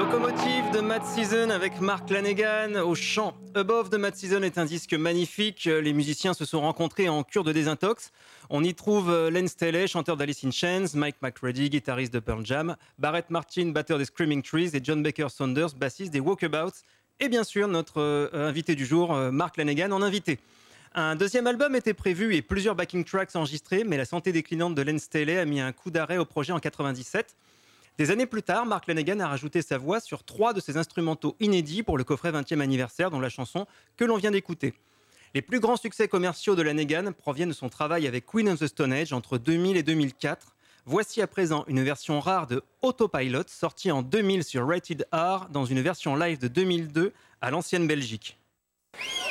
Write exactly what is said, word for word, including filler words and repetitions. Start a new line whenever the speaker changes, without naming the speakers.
Locomotive de Mad Season avec Mark Lanegan au chant. Above de Mad Season est un disque magnifique. Les musiciens se sont rencontrés en cure de désintox. On y trouve Len Staley, chanteur d'Alice in Chains, Mike McCready, guitariste de Pearl Jam, Barrett Martin, batteur des Screaming Trees et John Baker Saunders, bassiste des Walkabouts. Et bien sûr, notre euh, invité du jour, euh, Mark Lanegan, en invité. Un deuxième album était prévu et plusieurs backing tracks enregistrés, mais la santé déclinante de Len Staley a mis un coup d'arrêt au projet en quatre-vingt-dix-sept. Des années plus tard, Mark Lanegan a rajouté sa voix sur trois de ses instrumentaux inédits pour le coffret vingtième anniversaire, dont la chanson que l'on vient d'écouter. Les plus grands succès commerciaux de Lanegan proviennent de son travail avec Queen of the Stone Age entre deux mille et deux mille quatre. Voici à présent une version rare de Autopilot, sortie en deux mille sur Rated R, dans une version live de deux mille deux à l'ancienne Belgique.